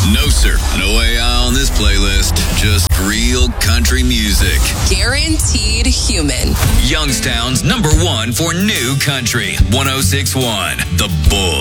No, sir. No AI on this playlist. Just real country music. Guaranteed human. Youngstown's #1 for new country. 106.1 The Bull.